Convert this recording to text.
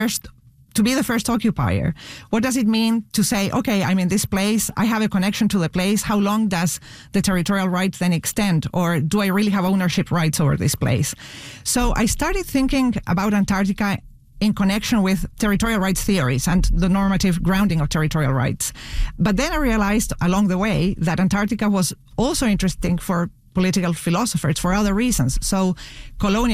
to be the first occupier? What does it mean to say, okay, I'm in this place, I have a connection to the place, how long does the territorial right then extend? Or do I really have ownership rights over this place? So I started thinking about Antarctica in connection with territorial rights theories and the normative grounding of territorial rights. But then I realized along the way that Antarctica was also interesting for political philosophers for other reasons. So colonial